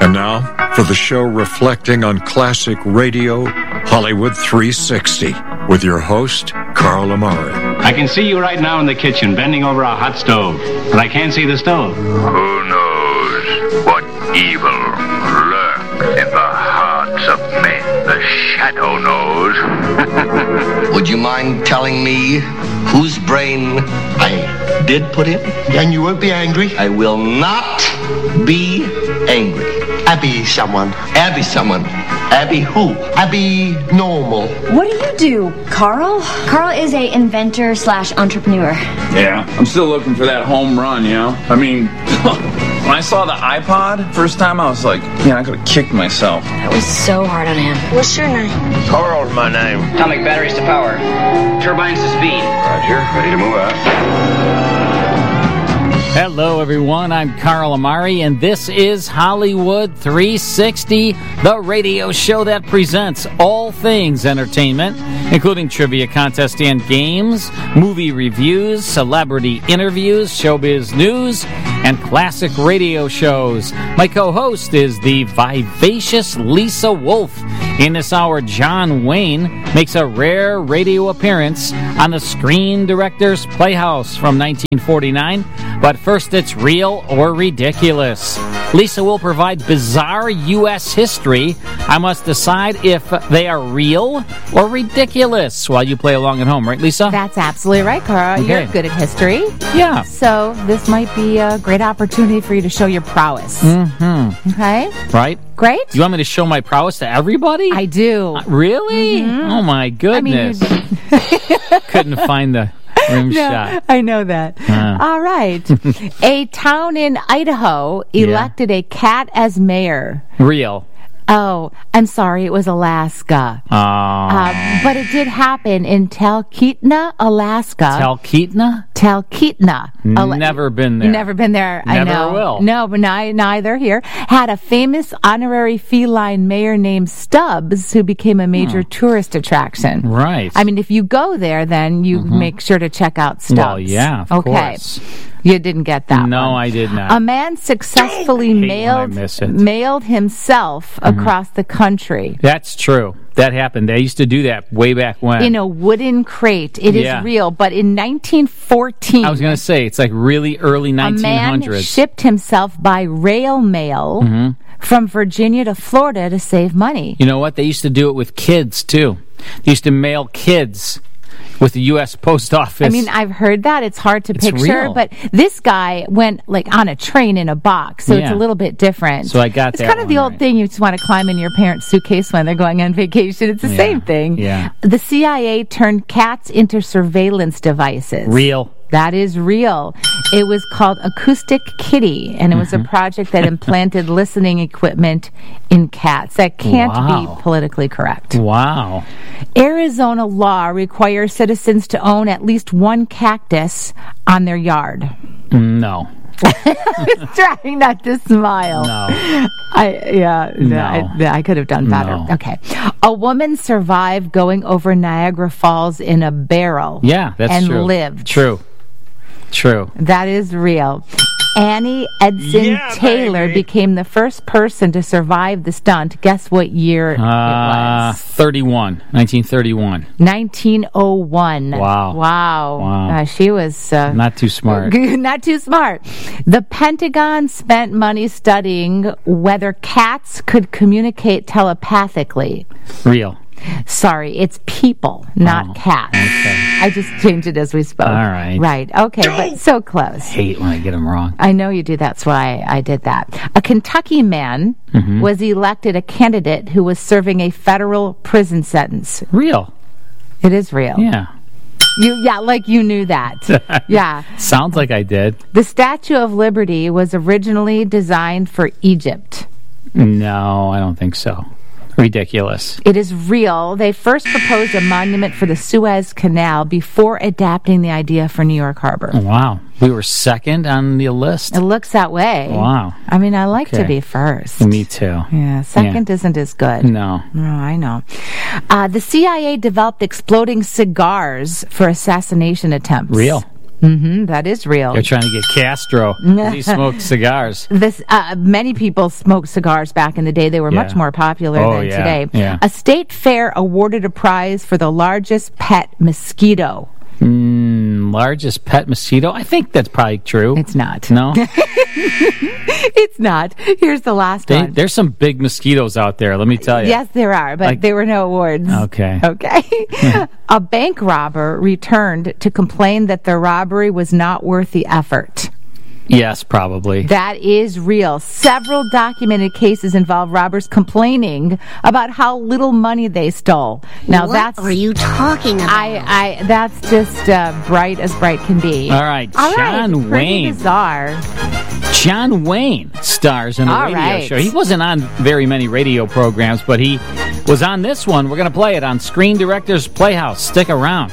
And now, for the show reflecting on classic radio, Hollywood 360, with your host, Carl Amari. I can see you right now in the kitchen, bending over a hot stove, but I can't see the stove. Who knows what evil lurks in the hearts of men? The shadow knows. Would you mind telling me whose brain I did put in? And you won't be angry? I will not be angry. Abby someone. Abby someone. Abby who? Abby normal. What do you do, Carl? Carl is a inventor / entrepreneur. Yeah, I'm still looking for that home run, you know? I mean, when I saw the iPod first time, I was like, man, I could have kicked myself. That was so hard on him. What's your name? Carl's my name. Atomic batteries to power. Turbines to speed. Roger, ready to move out. Hello, everyone. I'm Carl Amari, and this is Hollywood 360, the radio show that presents all things entertainment, including trivia contests and games, movie reviews, celebrity interviews, showbiz news, and classic radio shows. My co-host is the vivacious Lisa Wolf. In this hour, John Wayne makes a rare radio appearance on the Screen Directors Playhouse from 1949. But first, it's Real or Ridiculous. Lisa will provide bizarre U.S. history. I must decide if they are real or ridiculous while you play along at home. Right, Lisa? That's absolutely right, Carl. Okay. You're good at history. Yeah. So this might be a great opportunity for you to show your prowess. Mm-hmm. Okay? Right? Great? You want me to show my prowess to everybody? I do. Really? Mm-hmm. Oh, my goodness. Couldn't find the rim shot. I know that. All right. A town in Idaho elected a cat as mayor. Real. Oh, I'm sorry. It was Alaska. But it did happen in Talkeetna, Alaska. Talkeetna? Talkeetna. Never been there. Never been there. I Never know. will. No, but neither here. Had a famous honorary feline mayor named Stubbs, who became a major tourist attraction. Right. I mean, if you go there, then you make sure to check out Stubbs. Well, yeah, of course. You didn't get that No, one. I did not. A man successfully mailed himself across the country. That's true. That happened. They used to do that way back when. In a wooden crate. It is real. But in 1914... I was going to say, it's like really early 1900s. A man shipped himself by rail mail from Virginia to Florida to save money. You know what? They used to do it with kids, too. They used to mail kids with the U.S. Post Office. I mean, I've heard that. It's hard to picture. Real. But this guy went like on a train in a box, so it's a little bit different. So I got it's that kind of the old right. thing you just want to climb in your parents' suitcase when they're going on vacation. It's the same thing. Yeah. The CIA turned cats into surveillance devices. Real. That is real. It was called Acoustic Kitty, and it was a project that implanted listening equipment in cats. That can't be politically correct. Wow. Arizona law requires citizens to own at least one cactus on their yard. No. I was trying not to smile. No. I could have done better. No. Okay. A woman survived going over Niagara Falls in a barrel. Yeah, that's true. And lived. True. That is real. Annie Edson Taylor became the first person to survive the stunt. Guess what year it was? 1931. 1901. Wow. She was... not too smart. Not too smart. The Pentagon spent money studying whether cats could communicate telepathically. Real. Sorry, it's people, not cats. Okay. I just changed it as we spoke. All right. Right. Okay, but so close. I hate when I get them wrong. I know you do. That's why I did that. A Kentucky man was elected a candidate who was serving a federal prison sentence. Real. It is real. Yeah. Like you knew that. Yeah. Sounds like I did. The Statue of Liberty was originally designed for Egypt. No, I don't think so. Ridiculous. It is real. They first proposed a monument for the Suez Canal before adapting the idea for New York Harbor. Wow. We were second on the list? It looks that way. Wow. I mean, I like to be first. Me too. Yeah, second isn't as good. No. No, I know. The CIA developed exploding cigars for assassination attempts. Real. That is real. They're trying to get Castro. He smoked cigars. Many people smoked cigars back in the day. They were much more popular than today. Yeah. A state fair awarded a prize for the largest pet mosquito. Largest pet mosquito? I think that's probably true. It's not. No? It's not. Here's the last one. There's some big mosquitoes out there, let me tell you. Yes, there are, but there were no awards. Okay. A bank robber returned to complain that the robbery was not worth the effort. Yes, probably. That is real. Several documented cases involve robbers complaining about how little money they stole. Now, what are you talking about? That's just bright as bright can be. All right, John Wayne. Bizarre. John Wayne stars in a radio show. He wasn't on very many radio programs, but he was on this one. We're going to play it on Screen Directors Playhouse. Stick around.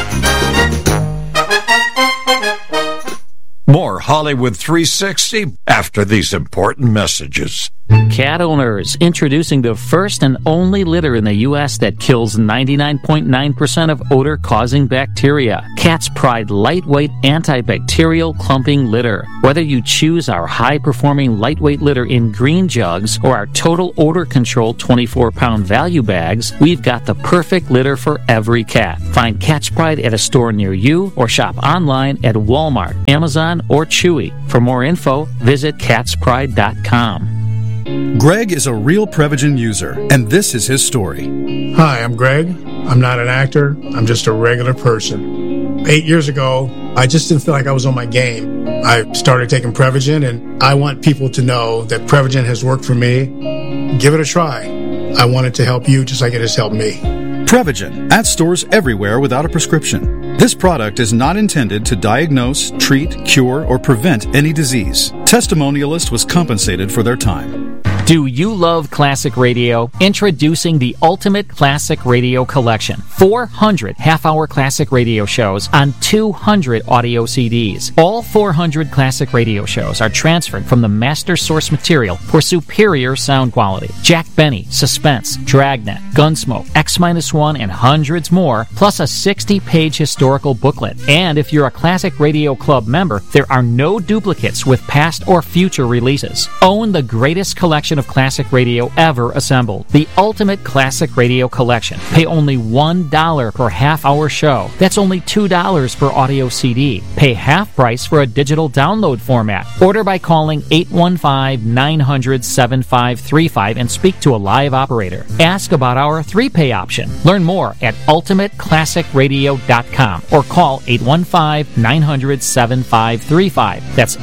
More Hollywood 360 after these important messages. Cat owners, introducing the first and only litter in the U.S. that kills 99.9% of odor-causing bacteria. Cat's Pride lightweight antibacterial clumping litter. Whether you choose our high-performing lightweight litter in green jugs or our total odor control 24-pound value bags, we've got the perfect litter for every cat. Find Cat's Pride at a store near you or shop online at Walmart, Amazon, or Chewy. For more info, visit catspride.com. Greg is a real Prevagen user, and this is his story. Hi, I'm Greg. I'm not an actor. I'm just a regular person. 8 years ago, I just didn't feel like I was on my game. I started taking Prevagen, and I want people to know that Prevagen has worked for me. Give it a try. I want it to help you just like it has helped me. Prevagen, at stores everywhere without a prescription. This product is not intended to diagnose, treat, cure, or prevent any disease. Testimonialist was compensated for their time. Do you love classic radio? Introducing the Ultimate Classic Radio Collection. 400 half-hour classic radio shows on 200 audio CDs. All 400 classic radio shows are transferred from the master source material for superior sound quality. Jack Benny, Suspense, Dragnet, Gunsmoke, X-1, and hundreds more, plus a 60-page historical booklet. And if you're a Classic Radio Club member, there are no duplicates with past or future releases. Own the greatest collection of classic radio ever assembled. The Ultimate Classic Radio Collection. Pay only $1 per half-hour show. That's only $2 per audio CD. Pay half price for a digital download format. Order by calling 815-900-7535 and speak to a live operator. Ask about our 3-pay option. Learn more at ultimateclassicradio.com or call 815-900-7535. That's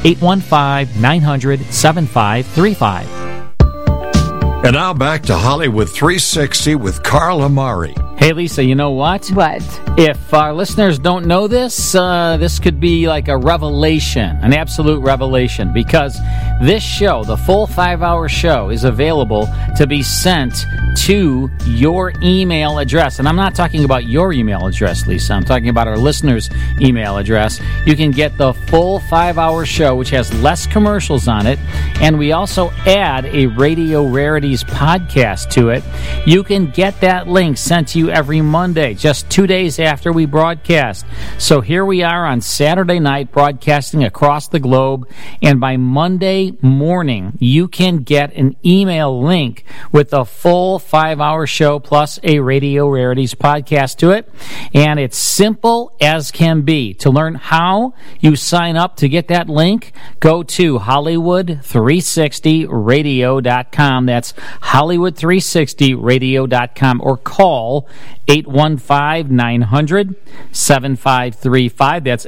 815-900-7535. And now back to Hollywood 360 with Carl Amari. Hey, Lisa, you know what? What? If our listeners don't know this, this could be like a revelation, an absolute revelation, because this show, the full 5-hour show, is available to be sent to your email address. And I'm not talking about your email address, Lisa. I'm talking about our listeners' email address. You can get the full 5-hour show, which has less commercials on it, and we also add a Radio Rarities podcast to it. You can get that link sent to you every Monday, just 2 days after we broadcast. So here we are on Saturday night, broadcasting across the globe, and by Monday morning, you can get an email link with the full 5-hour show plus a Radio Rarities podcast to it. And it's simple as can be. To learn how you sign up to get that link, go to Hollywood360radio.com. That's Hollywood360radio.com, or call 815-900-7535. That's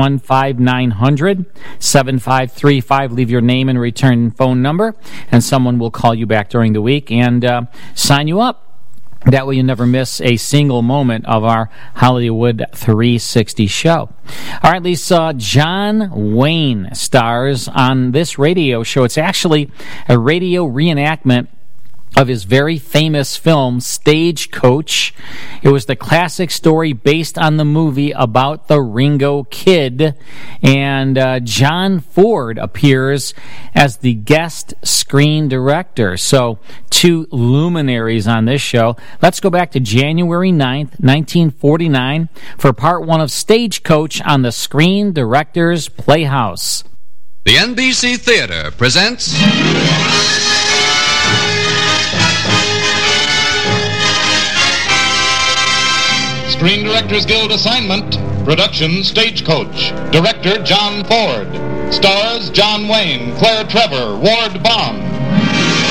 815-900-7535. Leave your name and return phone number, and someone will call you back during the week and sign you up. That way you never miss a single moment of our Hollywood 360 show. All right, Lisa, John Wayne stars on this radio show. It's actually a radio reenactment of his very famous film, Stagecoach. It was the classic story based on the movie about the Ringo Kid. And John Ford appears as the guest screen director. So, two luminaries on this show. Let's go back to January 9th, 1949 for part one of Stagecoach on the Screen Directors Playhouse. The NBC Theater presents... Screen Directors Guild assignment, production Stagecoach, director John Ford, stars John Wayne, Claire Trevor, Ward Bond.